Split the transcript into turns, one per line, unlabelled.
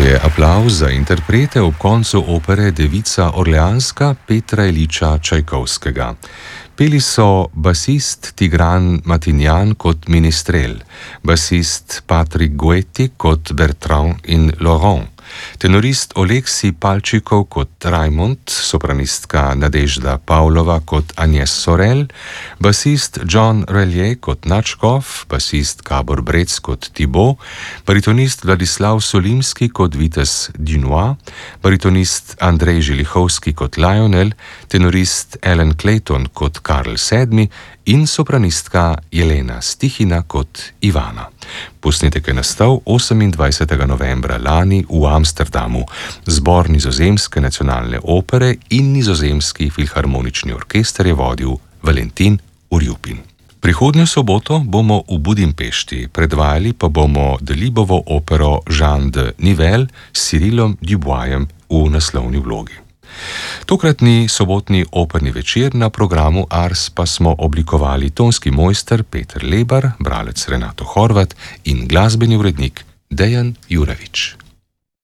je aplavz za interprete ob koncu opere Devica Orleanska Petra Iliča Čajkovskega. Peli so basist Tigran Matignan kot Ministrel, basist Patrick Guetti kot Bertrand in Laurent, tenorist Oleksij Palčikov kot Raimond, sopranistka Nadežda Pavlova kot Agnes Sorel, basist John Relier kot Načkov, basist Gabor Brec kot Thibaut, baritonist Vladislav Solimski kot Vitez Dunois, baritonist Andrej Žilihovski kot Lionel, tenorist Alan Clayton kot Karl VII in sopranistka Jelena Stihina kot Ivana. Posnetek je nastal 28. novembra lani v Amsterdamu. Zbor Nizozemske nacionalne opere in Nizozemski filharmonični orkester je vodil Valentin Urjupin. Prihodnjo soboto bomo v Budimpešti, predvajali pa bomo Delibovo opero Jean de Nivelle s Cyrilom Duboisem v naslovni vlogi. Tokratni sobotni operni večer na programu Ars pa smo oblikovali tonski mojster Peter Lebar, bralec Renato Horvat in glasbeni urednik Dejan Jurevič.